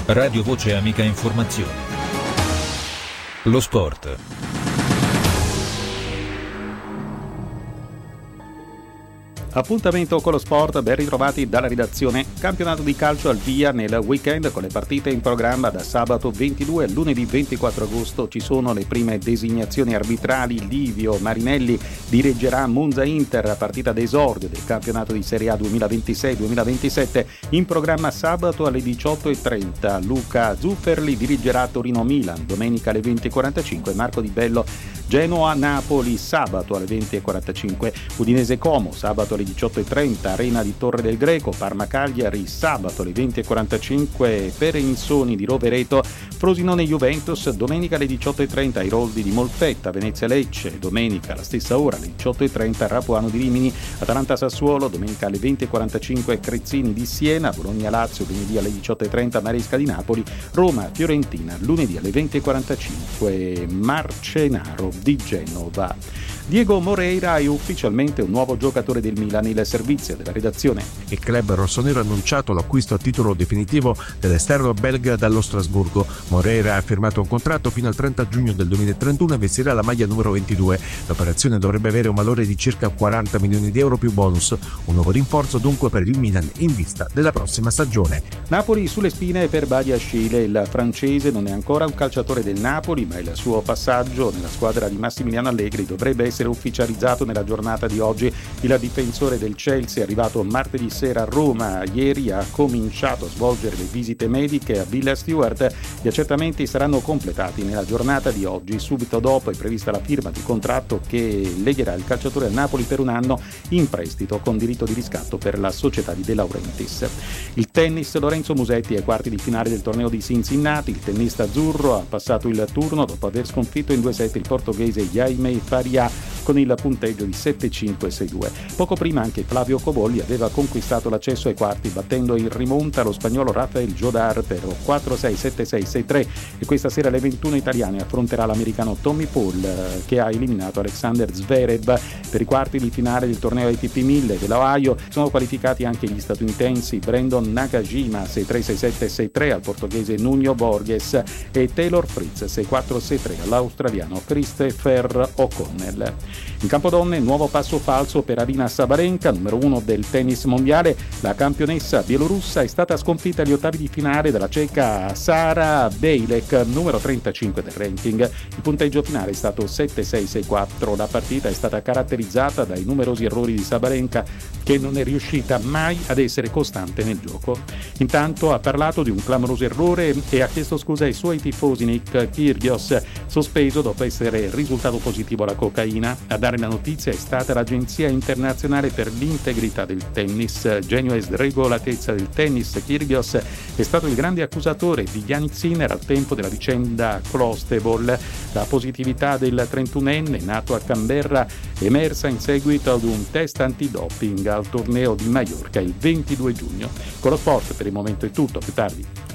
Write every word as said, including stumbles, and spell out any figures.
Radio Voce Amica Informazioni. Lo sport. Appuntamento con lo sport, ben ritrovati dalla redazione. Campionato di calcio al via nel weekend con le partite in programma da sabato ventidue a lunedì ventiquattro agosto. Ci sono le prime designazioni arbitrali. Livio Marinelli dirigerà Monza Inter, partita d'esordio del campionato di Serie A duemilaventisei duemilaventisette, in programma sabato alle diciotto e trenta. Luca Zufferli dirigerà Torino Milan, domenica alle venti e quarantacinque. Marco Di Bello Genoa Napoli sabato alle venti e quarantacinque, Udinese Como sabato alle diciotto e trenta, Arena di Torre del Greco Parma Cagliari sabato alle venti e quarantacinque, Pereninsoni di Rovereto Frosinone Juventus domenica alle diciotto e trenta, Iroldi di Molfetta Venezia Lecce domenica alla stessa ora alle diciotto e trenta, Rapuano di Rimini Atalanta Sassuolo domenica alle venti e quarantacinque, Crezzini di Siena Bologna Lazio lunedì alle diciotto e trenta, Maresca di Napoli Roma Fiorentina lunedì alle venti e quarantacinque, Marcenaro di Genova. Diego Moreira è ufficialmente un nuovo giocatore del Milan, il servizio della redazione. Il club rossonero ha annunciato l'acquisto a titolo definitivo dell'esterno belga dallo Strasburgo. Moreira ha firmato un contratto fino al trenta giugno del duemilatrentuno e vestirà la maglia numero ventidue. L'operazione dovrebbe avere un valore di circa quaranta milioni di euro più bonus. Un nuovo rinforzo dunque per il Milan in vista della prossima stagione. Napoli sulle spine per Badiashile. Il francese non è ancora un calciatore del Napoli, ma il suo passaggio nella squadra di Massimiliano Allegri dovrebbe essere ufficializzato nella giornata di oggi. Il difensore del Chelsea è arrivato martedì sera a Roma. Ieri ha cominciato a svolgere le visite mediche a Villa Stewart. Gli accertamenti saranno completati nella giornata di oggi. Subito dopo è prevista la firma di contratto che legherà il calciatore al Napoli per un anno in prestito con diritto di riscatto per la società di De Laurentiis. Il tennis, Lorenzo Musetti ai quarti di finale del torneo di Cincinnati. Il tennista azzurro ha passato il turno dopo aver sconfitto in due set il portoghese Jaime Faria con il punteggio di sette cinque sei due. Poco prima anche Flavio Cobolli aveva conquistato l'accesso ai quarti battendo in rimonta lo spagnolo Rafael Jodar per quattro sei sette sei sei tre, e questa sera alle ventuno italiane affronterà l'americano Tommy Paul che ha eliminato Alexander Zverev. Per i quarti di finale del torneo A T P mille dell'Ohio sono qualificati anche gli statunitensi Brandon Nakajima sei tre sei sette sei tre al portoghese Nuno Borges e Taylor Fritz sei quattro sei tre all'australiano Christopher O'Connell. In campo donne, nuovo passo falso per Arina Sabalenka, numero uno del tennis mondiale. La campionessa bielorussa è stata sconfitta agli ottavi di finale dalla ceca Sara Bejlek, numero trentacinque del ranking. Il punteggio finale è stato sette sei sei quattro. La partita è stata caratterizzata dai numerosi errori di Sabalenka, che non è riuscita mai ad essere costante nel gioco. Intanto ha parlato di un clamoroso errore e ha chiesto scusa ai suoi tifosi. Nick Kyrgios, sospeso dopo essere risultato positivo alla cocaina. A dare la notizia è stata l'Agenzia Internazionale per l'Integrità del Tennis. Genio e sregolatezza del tennis, Kyrgios è stato il grande accusatore di Jannik Sinner al tempo della vicenda Clostebol. La positività del trentunenne, nato a Canberra, è emersa in seguito ad un test antidoping al torneo di Maiorca il ventidue giugno. Con lo sport per il momento è tutto, più tardi.